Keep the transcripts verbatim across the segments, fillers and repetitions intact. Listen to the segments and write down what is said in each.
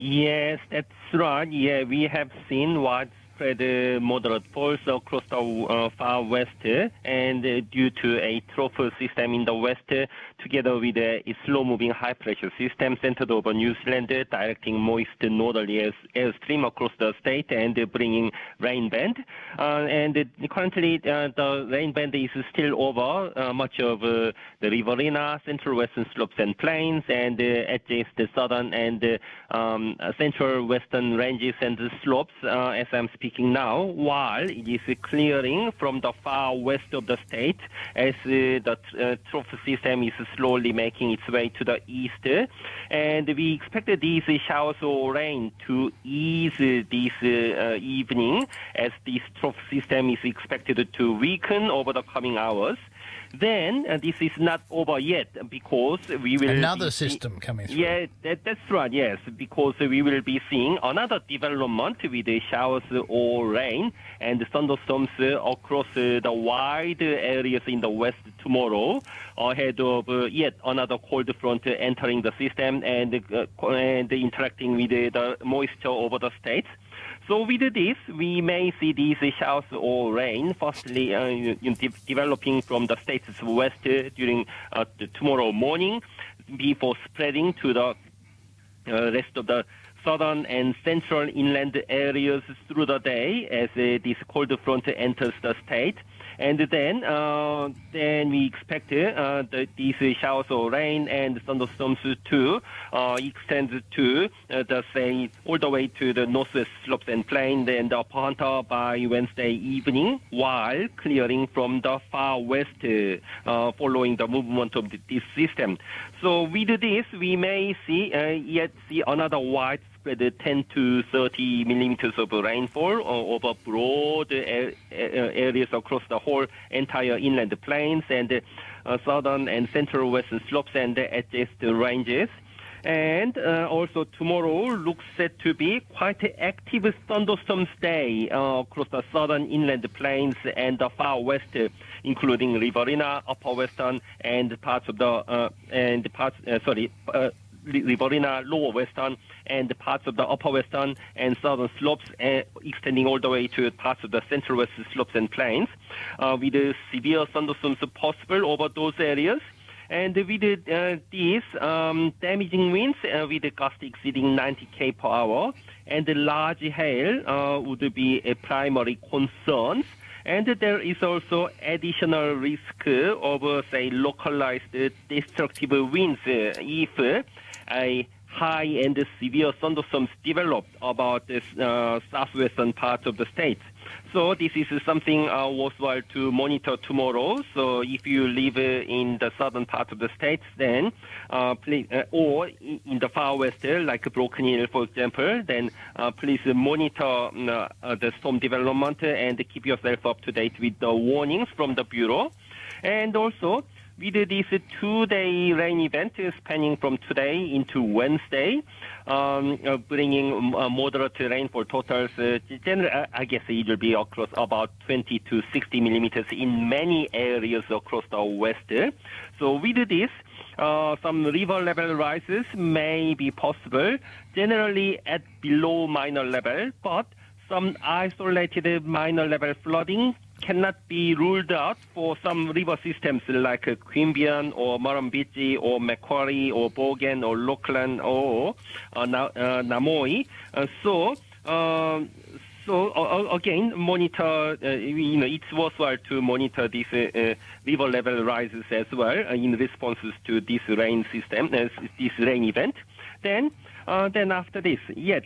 Yes, that's right. Yeah, we have seen widespread uh, moderate falls across the uh, far west, uh, and uh, due to a trough system in the west, uh, together with a slow-moving high-pressure system centered over New Zealand, uh, directing moist northerly air, airstream across the state and uh, bringing rain band. Uh, and uh, currently, uh, the rain band is still over uh, much of uh, the Riverina, central western slopes and plains, and uh, edges the southern and uh, um, central western ranges and slopes uh, as I'm speaking now, while it is clearing from the far west of the state as uh, the uh, trough system is slowly making its way to the east. And we expect these showers or rain to ease this uh, evening as this trough system is expected to weaken over the coming hours. Then uh, this is not over yet because we will another be system coming through. Yeah, that, that's right. Yes, because we will be seeing another development with the showers or rain and thunderstorms uh, across uh, the wide areas in the west tomorrow, ahead of uh, yet another cold front uh, entering the system and uh, and interacting with uh, the moisture over the state. So with this, we may see these showers or rain firstly uh, de- developing from the state's west uh, during uh, tomorrow morning before spreading to the uh, rest of the southern and central inland areas through the day as uh, this cold front enters the state. And then, uh, then we expect uh, the, these showers or rain and thunderstorms to uh, extend to uh, the say all the way to the northwest slopes and plains and the upper Hunter by Wednesday evening, while clearing from the far west uh, following the movement of the, this system. So with this, we may see uh, yet see another wide spread ten to thirty millimeters of rainfall over broad areas across the whole entire inland plains and uh, southern and central western slopes and adjacent ranges. And uh, also tomorrow looks set to be quite an active thunderstorms day uh, across the southern inland plains and the far west, uh, including Riverina, upper western, and parts of the uh, and parts uh, sorry. Uh, Riverina, lower western, and parts of the upper western and southern slopes, uh, extending all the way to parts of the central western slopes and plains, uh, with uh, severe thunderstorms possible over those areas. And with uh, these um, damaging winds uh, with a gust exceeding ninety kilometers per hour, and the large hail uh, would be a primary concern. And there is also additional risk of, uh, say, localized uh, destructive winds uh, if uh, a high and severe thunderstorms develop about the uh, southwestern part of the state. So this is something uh, worthwhile to monitor tomorrow. So if you live uh, in the southern part of the state, then uh, please, uh, or in the far west, uh, like Broken Hill, for example, then uh, please monitor uh, uh, the storm development and keep yourself up to date with the warnings from the Bureau. And also, with this two-day rain event spanning from today into Wednesday, um, uh, bringing uh, moderate rainfall totals, uh, generally, I guess it will be across about twenty to sixty millimeters in many areas across the west. So with this, uh, some river level rises may be possible, generally at below minor level, but some isolated minor level flooding cannot be ruled out for some river systems like uh, Queanbeyan or Murrumbidgee or Macquarie or Bogan or Lachlan or uh, Na- uh, Namoi. Uh, so, uh, so uh, again, monitor. Uh, you know, it's worthwhile to monitor these uh, uh, river level rises as well uh, in responses to this rain system, uh, this rain event. Then. Uh, then after this, yet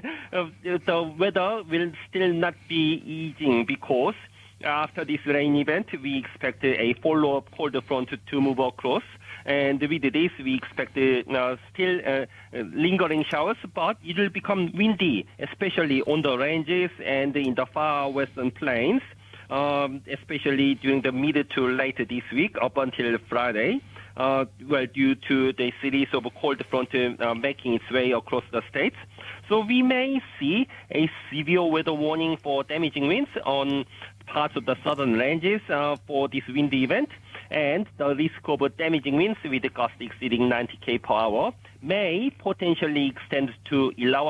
the weather will still not be easing because after this rain event, we expect a follow-up cold front to move across. And with this, we expect uh, still uh, lingering showers, but it will become windy, especially on the ranges and in the far western plains, um, especially during the mid to late this week up until Friday. Uh, well, due to the series of cold front uh, making its way across the states. So we may see a severe weather warning for damaging winds on parts of the southern ranges uh, for this windy event, and the risk of damaging winds with a gust exceeding ninety kilometers per hour may potentially extend to Ilawan